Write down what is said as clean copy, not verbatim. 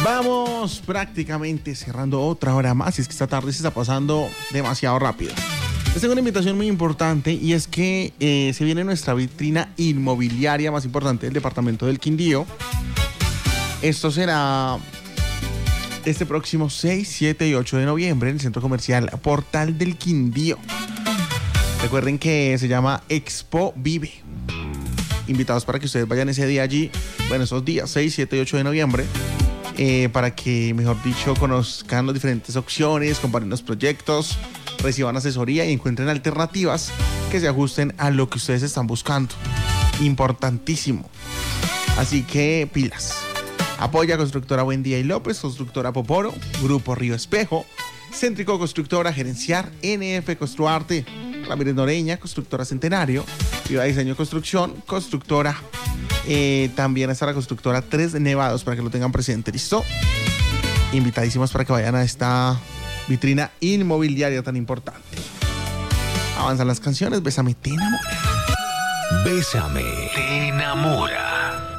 Vamos prácticamente cerrando otra hora más. Y es que esta tarde se está pasando demasiado rápido. Les tengo una invitación muy importante y es que se viene nuestra vitrina inmobiliaria más importante del departamento del Quindío. Esto será este próximo 6, 7 y 8 de noviembre en el Centro Comercial Portal del Quindío. Recuerden que se llama Expo Vive. Invitados para que ustedes vayan ese día allí, bueno, esos días 6, 7 y 8 de noviembre, para que, mejor dicho, conozcan las diferentes opciones, comparen los proyectos, reciban asesoría y encuentren alternativas que se ajusten a lo que ustedes están buscando. Importantísimo. Así que pilas. Apoya Constructora Buendía y López, Constructora Poporo, Grupo Río Espejo, Céntrico Constructora, Gerenciar, NF Construarte, Ramírez Noreña, Constructora Centenario, Viva Diseño Construcción, Constructora, también está la Constructora Tres Nevados para que lo tengan presente, ¿listo? Invitadísimos para que vayan a esta vitrina inmobiliaria tan importante. Avanzan las canciones, Bésame, te enamora. Bésame, te enamora.